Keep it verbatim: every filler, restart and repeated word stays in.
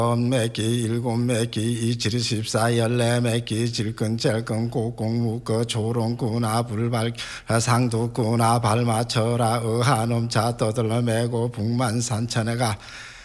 매기 일곱 매기 이칠십사 열네 매기 질근 젤근 고공 무거 조롱구나 불발 상도구나 발맞춰라 어한음자 떠들러 매고 북만산천에가